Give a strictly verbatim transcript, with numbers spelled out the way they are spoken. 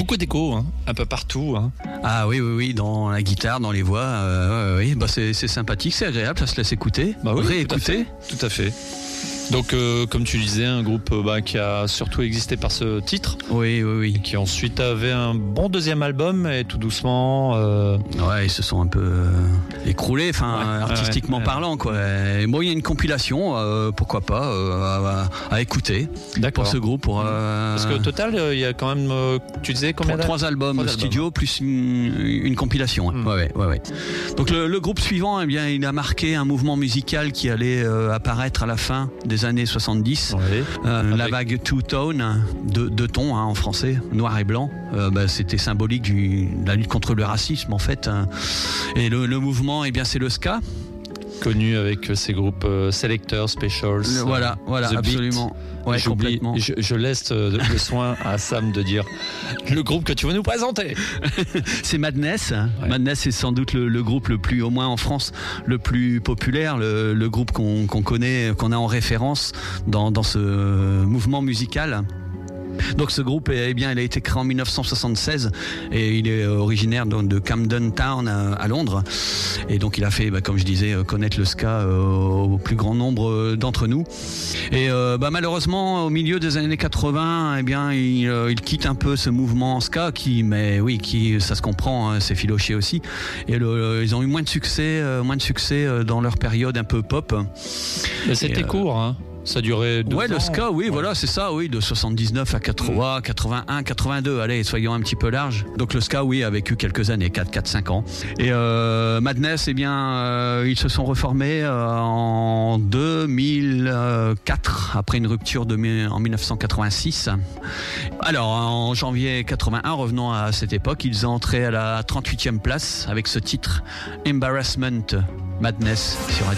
beaucoup d'écho, hein, un peu partout. Hein. Ah oui, oui, oui, dans la guitare, dans les voix. Euh, oui, bah c'est, c'est sympathique, c'est agréable, ça se laisse écouter, bah oui, réécouter. Tout à fait. Tout à fait. Donc, euh, comme tu disais, un groupe bah, qui a surtout existé par ce titre. Oui, oui, oui. Et qui ensuite avait un bon deuxième album et tout doucement. Euh... Ouais, ils se sont un peu euh, écroulés, enfin, ouais, artistiquement ouais, parlant, quoi. Et bon, il y a une compilation, euh, pourquoi pas, euh, à, à écouter. D'accord. Pour ce groupe. Pour, euh... Parce qu'au total, il y a quand même, euh, tu disais combien Trois, trois albums trois studio albums. Plus une, une compilation. Mmh. Ouais, ouais, ouais, ouais. Donc le, le groupe suivant, eh bien, il a marqué un mouvement musical qui allait euh, apparaître à la fin des années soixante-dix, oui. euh, la vague two-tone, deux, deux tons hein, en français, noir et blanc, euh, bah, c'était symbolique du, de la lutte contre le racisme en fait. Hein. Et le, le mouvement, eh bien, c'est le ska. Connu avec ses groupes euh, Selectors, Specials. Le, voilà, voilà, absolument. Ouais, complètement. Je, je laisse le soin à Sam de dire le groupe que tu veux nous présenter. C'est Madness. Ouais. Madness est sans doute le, le groupe le plus, au moins en France, le plus populaire, le, le groupe qu'on, qu'on connaît, qu'on a en référence dans, dans ce mouvement musical. Donc ce groupe, eh bien, il a été créé en dix-neuf cent soixante-seize et il est originaire de Camden Town à Londres. Et donc il a fait, bah, comme je disais, connaître le ska au plus grand nombre d'entre nous. Et euh, bah, malheureusement, au milieu des années quatre-vingts, eh bien, il, il quitte un peu ce mouvement ska qui, mais oui, qui, ça se comprend, hein, c'est filoché aussi. Et le, ils ont eu moins de succès, moins de succès dans leur période un peu pop. Mais c'était et, court, hein. Ça durait deux ouais, ans. Le ska, oui, ouais. Voilà, c'est ça, oui, de soixante-dix-neuf à quatre-vingts, quatre-vingt-un, quatre-vingt-deux, allez, soyons un petit peu larges. Donc le ska, oui, a vécu quelques années, quatre, quatre, cinq ans. Et euh, Madness, eh bien, euh, ils se sont reformés euh, en deux mille quatre, après une rupture de, en dix-neuf cent quatre-vingt-six. Alors, en janvier quatre-vingt-un, revenons à cette époque, ils ont entré à la trente-huitième place avec ce titre, Embarrassment Madness sur Radio.